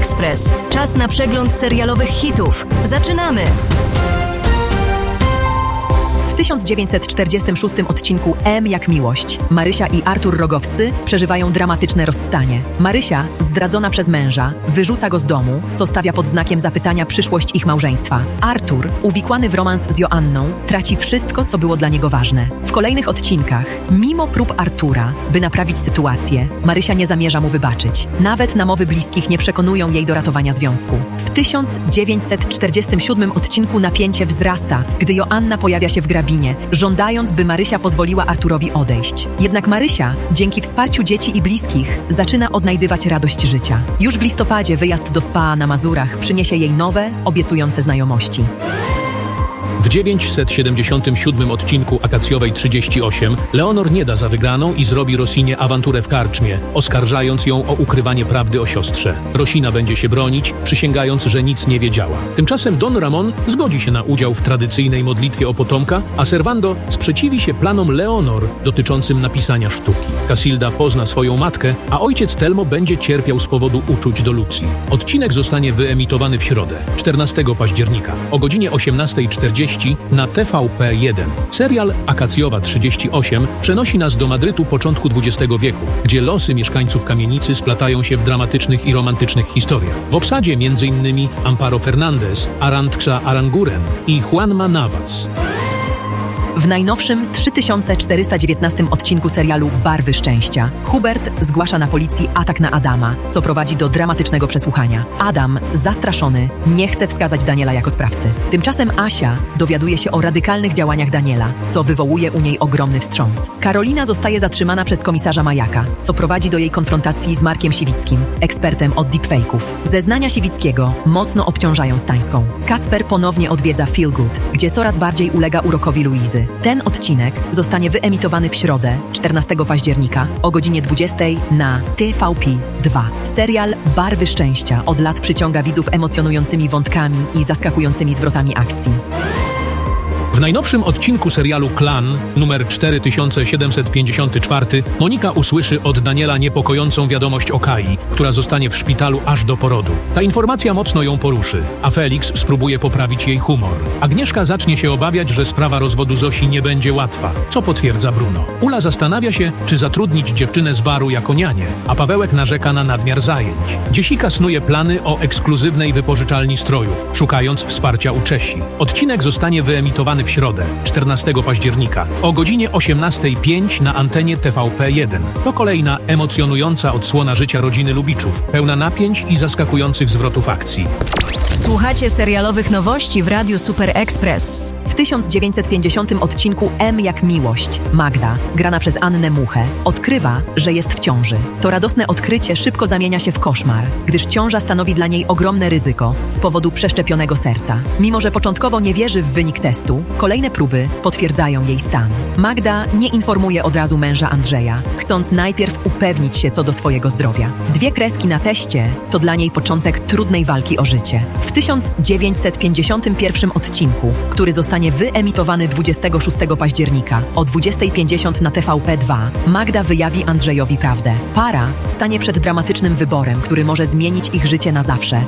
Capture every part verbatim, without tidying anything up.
Express. Czas na przegląd serialowych hitów. Zaczynamy! W tysiąc dziewięćset czterdziestym szóstym odcinku M jak miłość Marysia i Artur Rogowscy przeżywają dramatyczne rozstanie. Marysia, zdradzona przez męża, wyrzuca go z domu, co stawia pod znakiem zapytania przyszłość ich małżeństwa. Artur, uwikłany w romans z Joanną, traci wszystko, co było dla niego ważne. W kolejnych odcinkach, mimo prób Artura, by naprawić sytuację, Marysia nie zamierza mu wybaczyć. Nawet namowy bliskich nie przekonują jej do ratowania związku. W tysiąc dziewięćset czterdziestym siódmym odcinku napięcie wzrasta, gdy Joanna pojawia się w grabinie, żądając, by Marysia pozwoliła Arturowi odejść. Jednak Marysia, dzięki wsparciu dzieci i bliskich, zaczyna odnajdywać radość życia. Już w listopadzie wyjazd do spa na Mazurach przyniesie jej nowe, obiecujące znajomości. W dziewięćset siedemdziesiątym siódmym odcinku Akacjowej trzydzieści osiem Leonor nie da za wygraną i zrobi Rosinie awanturę w karczmie, oskarżając ją o ukrywanie prawdy o siostrze. Rosina będzie się bronić, przysięgając, że nic nie wiedziała. Tymczasem Don Ramon zgodzi się na udział w tradycyjnej modlitwie o potomka, a Servando sprzeciwi się planom Leonor dotyczącym napisania sztuki. Casilda pozna swoją matkę, a ojciec Telmo będzie cierpiał z powodu uczuć do Lucji. Odcinek zostanie wyemitowany w środę, czternastego października, o godzinie osiemnastej czterdzieści na T V P jeden. Serial Akacjowa trzydzieści osiem przenosi nas do Madrytu początku dwudziestego wieku, gdzie losy mieszkańców kamienicy splatają się w dramatycznych i romantycznych historiach. W obsadzie między innymi Amparo Fernandez, Arantxa Aranguren i Juanma Navas. W najnowszym trzy tysiące czterysta dziewiętnastym odcinku serialu Barwy Szczęścia Hubert zgłasza na policji atak na Adama, co prowadzi do dramatycznego przesłuchania. Adam, zastraszony, nie chce wskazać Daniela jako sprawcy. Tymczasem Asia dowiaduje się o radykalnych działaniach Daniela, co wywołuje u niej ogromny wstrząs. Karolina zostaje zatrzymana przez komisarza Majaka, co prowadzi do jej konfrontacji z Markiem Siwickim, ekspertem od deepfake'ów. Zeznania Siwickiego mocno obciążają Stańską. Kacper ponownie odwiedza Feel Good, gdzie coraz bardziej ulega urokowi Luizy. Ten odcinek zostanie wyemitowany w środę, czternastego października o godzinie dwudziestej na T V P dwa. Serial Barwy Szczęścia od lat przyciąga widzów emocjonującymi wątkami i zaskakującymi zwrotami akcji. W najnowszym odcinku serialu Klan, numer cztery tysiące siedemset pięćdziesiąty czwarty, Monika usłyszy od Daniela niepokojącą wiadomość o Kai, która zostanie w szpitalu aż do porodu. Ta informacja mocno ją poruszy, a Felix spróbuje poprawić jej humor. Agnieszka zacznie się obawiać, że sprawa rozwodu Zosi nie będzie łatwa, co potwierdza Bruno. Ula zastanawia się, czy zatrudnić dziewczynę z baru jako nianię, a Pawełek narzeka na nadmiar zajęć. Dziesika snuje plany o ekskluzywnej wypożyczalni strojów, szukając wsparcia u Czesi. Odcinek zostanie wyemitowany w środę, czternastego października, o godzinie osiemnastej pięć na antenie T V P jeden. To kolejna emocjonująca odsłona życia rodziny Lubiczów, pełna napięć i zaskakujących zwrotów akcji. Słuchacie serialowych nowości w Radiu Super Express. W tysiąc dziewięćset pięćdziesiątym odcinku M jak miłość Magda, grana przez Annę Muchę, odkrywa, że jest w ciąży. To radosne odkrycie szybko zamienia się w koszmar, gdyż ciąża stanowi dla niej ogromne ryzyko z powodu przeszczepionego serca. Mimo że początkowo nie wierzy w wynik testu, kolejne próby potwierdzają jej stan. Magda nie informuje od razu męża Andrzeja, chcąc najpierw upewnić się co do swojego zdrowia. Dwie kreski na teście to dla niej początek trudnej walki o życie. W tysiąc dziewięćset pięćdziesiątym pierwszym odcinku, który zostanie wyemitowany dwudziestego szóstego października o dwudziestej pięćdziesiąt na T V P dwa, Magda wyjawi Andrzejowi prawdę. Para stanie przed dramatycznym wyborem, który może zmienić ich życie na zawsze.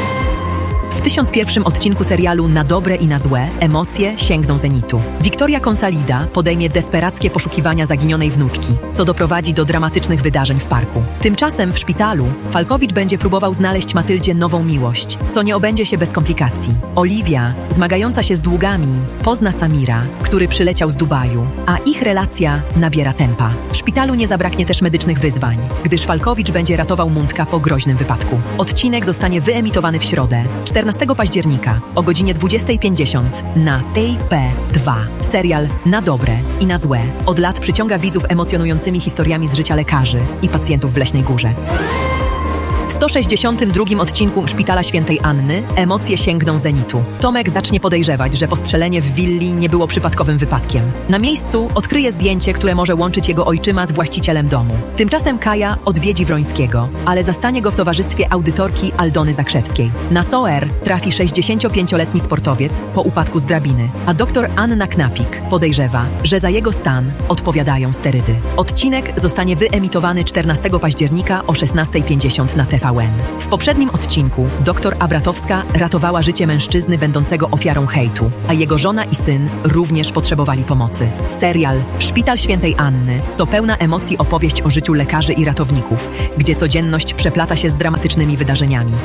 W tysiąc pierwszym odcinku serialu Na dobre i na złe emocje sięgną zenitu. Wiktoria Consalida podejmie desperackie poszukiwania zaginionej wnuczki, co doprowadzi do dramatycznych wydarzeń w parku. Tymczasem w szpitalu Falkowicz będzie próbował znaleźć Matyldzie nową miłość, co nie obędzie się bez komplikacji. Oliwia, zmagająca się z długami, pozna Samira, który przyleciał z Dubaju, a ich relacja nabiera tempa. W szpitalu nie zabraknie też medycznych wyzwań, gdyż Falkowicz będzie ratował Mundka po groźnym wypadku. Odcinek zostanie wyemitowany w środę, czternastego października o godzinie dwudziestej pięćdziesiąt na T P dwa. Serial Na dobre i na złe od lat przyciąga widzów emocjonującymi historiami z życia lekarzy i pacjentów w Leśnej Górze. W sto sześćdziesiątym drugim odcinku Szpitala Świętej Anny emocje sięgną zenitu. Tomek zacznie podejrzewać, że postrzelenie w willi nie było przypadkowym wypadkiem. Na miejscu odkryje zdjęcie, które może łączyć jego ojczyma z właścicielem domu. Tymczasem Kaja odwiedzi Wrońskiego, ale zastanie go w towarzystwie audytorki Aldony Zakrzewskiej. Na S O R trafi sześćdziesięciopięcioletni sportowiec po upadku z drabiny, a doktor Anna Knapik podejrzewa, że za jego stan odpowiadają sterydy. Odcinek zostanie wyemitowany czternastego października o szesnastej pięćdziesiąt na T V Wen. W poprzednim odcinku doktor Abratowska ratowała życie mężczyzny będącego ofiarą hejtu, a jego żona i syn również potrzebowali pomocy. Serial Szpital Świętej Anny to pełna emocji opowieść o życiu lekarzy i ratowników, gdzie codzienność przeplata się z dramatycznymi wydarzeniami.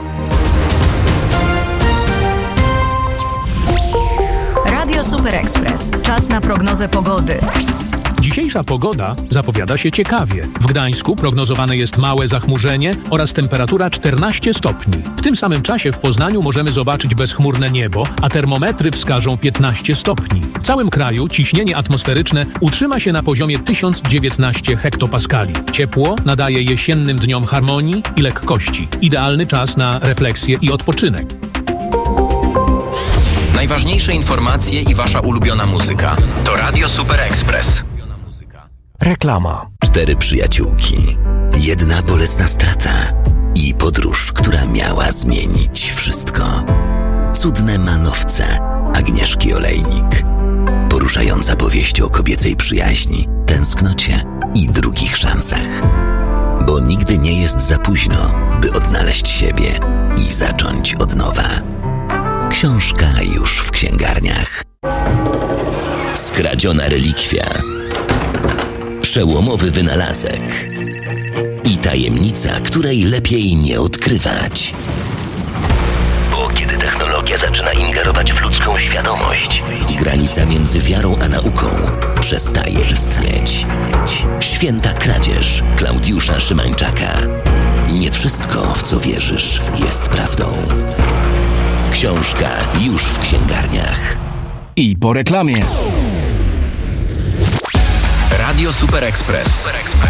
Radio Super Express. Czas na prognozę pogody. Dzisiejsza pogoda zapowiada się ciekawie. W Gdańsku prognozowane jest małe zachmurzenie oraz temperatura czternaście stopni. W tym samym czasie w Poznaniu możemy zobaczyć bezchmurne niebo, a termometry wskażą piętnaście stopni. W całym kraju ciśnienie atmosferyczne utrzyma się na poziomie tysiąc dziewiętnaście hektopaskali. Ciepło nadaje jesiennym dniom harmonii i lekkości. Idealny czas na refleksję i odpoczynek. Najważniejsze informacje i wasza ulubiona muzyka to Radio Super Express. Reklama. Cztery przyjaciółki, jedna bolesna strata i podróż, która miała zmienić wszystko. Cudne manowce Agnieszki Olejnik. Poruszająca powieść o kobiecej przyjaźni, tęsknocie i drugich szansach. Bo nigdy nie jest za późno, by odnaleźć siebie i zacząć od nowa. Książka już w księgarniach. Skradziona relikwia. Przełomowy wynalazek. I tajemnica, której lepiej nie odkrywać. Bo kiedy technologia zaczyna ingerować w ludzką świadomość, granica między wiarą a nauką przestaje istnieć. Święta kradzież Klaudiusza Szymańczaka. Nie wszystko, w co wierzysz, jest prawdą. Książka już w księgarniach. I po reklamie. Radio Super Express.